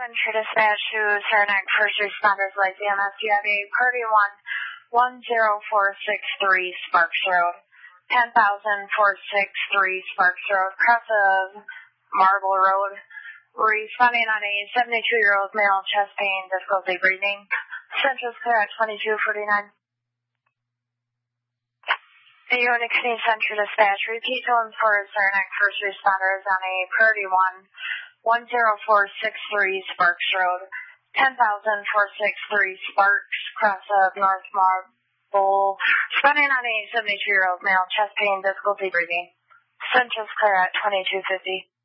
Central Dispatch to Saranac First Responders like EMS. You have a Party 10463 Sparks Road, 10,463 Sparks Road, cross of Marble Road. Responding on a 72-year-old male, chest pain, difficulty breathing. Central's clear at 2249. Unix needs Central Dispatch. Repeat tone for Saranac First Responders on a Priority 10463 Sparks Road, 10,463 Sparks, cross of North Marble. Responding on a 72-year-old male, chest pain, difficulty breathing. Central's clear at 2250.